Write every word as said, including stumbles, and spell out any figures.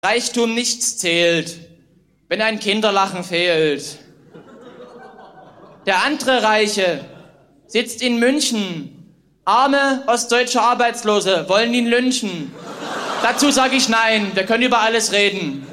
Reichtum nichts zählt, wenn ein Kinderlachen fehlt. Der andere Reiche sitzt in München. Arme ostdeutsche Arbeitslose wollen ihn lynchen. Dazu sage ich nein, wir können über alles reden.